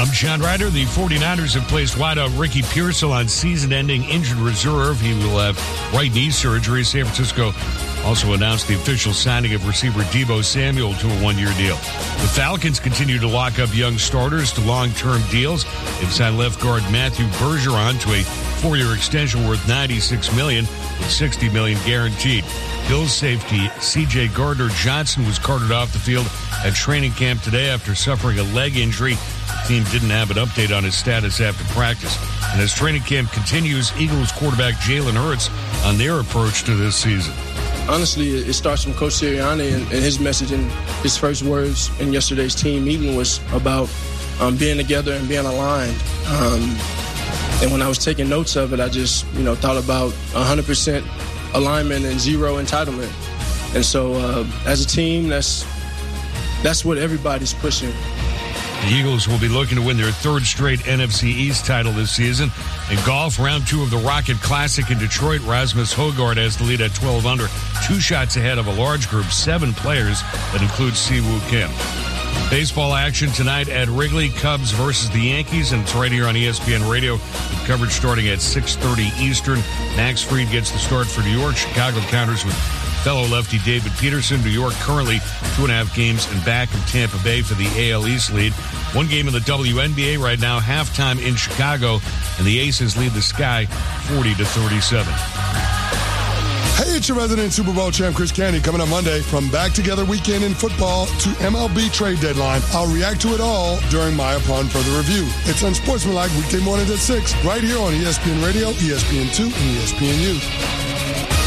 I'm John Ryder. The 49ers have placed wideout Ricky Pearsall on season-ending injured reserve. He will have right knee surgery. San Francisco also announced the official signing of receiver Deebo Samuel to a one-year deal. The Falcons continue to lock up young starters to long-term deals. They've signed left guard Matthew Bergeron to a 4-year extension worth $96 million with $60 million guaranteed. Bills safety C.J. Gardner-Johnson was carted off the field at training camp today after suffering a leg injury. The team didn't have an update on his status after practice. And as training camp continues, Eagles quarterback Jalen Hurts on their approach to this season. Honestly, it starts from Coach Sirianni, and his message in his first words in yesterday's team meeting was about being together and being aligned. And when I was taking notes of it, I just, thought about 100% alignment and zero entitlement. And so as a team, that's what everybody's pushing. The Eagles will be looking to win their third straight NFC East title this season. In golf, round 2 of the Rocket Classic in Detroit, Rasmus Højgaard has the lead at 12 under, 2 shots ahead of a large group, 7 players that includes Si-Woo Kim. Baseball action tonight at Wrigley, Cubs versus the Yankees, and it's right here on ESPN Radio with coverage starting at 6:30 Eastern. Max Fried gets the start for New York. Chicago counters with fellow lefty David Peterson. New York currently 2.5 games in back of Tampa Bay for the AL East lead. 1 game in the WNBA right now, halftime in Chicago, and the Aces lead the Sky 40-37. Hey, it's your resident Super Bowl champ, Chris Canty, coming up Monday. From Back Together Weekend in football to MLB trade deadline, I'll react to it all during my Upon Further Review. It's Unsportsmanlike weekday mornings at 6, right here on ESPN Radio, ESPN2, and ESPNU.